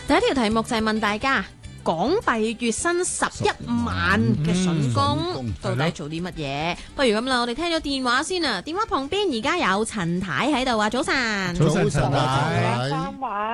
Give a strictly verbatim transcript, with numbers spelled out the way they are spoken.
第一條題目就係問大家，港幣月薪十一萬嘅筍工到底做啲乜嘢？不如咁啦，我哋聽咗電話先啊。電話旁邊而家有陳太喺度啊，早晨。 早晨，陳兩太。 三位。